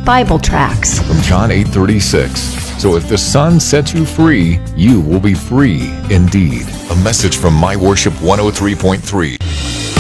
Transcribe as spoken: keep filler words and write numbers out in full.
Bible tracts. From John eight thirty-six. So if the Son sets you free, you will be free indeed. A message from My Worship one oh three point three.